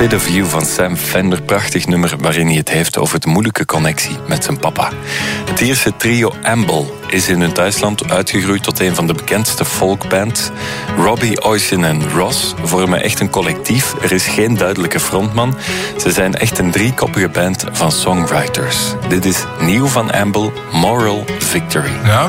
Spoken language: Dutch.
Bit of You van Sam Fender, prachtig nummer waarin hij het heeft over de moeilijke connectie met zijn papa. Het Ierse trio Amble is in hun thuisland uitgegroeid tot een van de bekendste folkbands. Robbie, Oisin en Ross vormen echt een collectief. Er is geen duidelijke frontman. Ze zijn echt een driekoppige band van songwriters. Dit is nieuw van Amble, Moral Victory. Ja.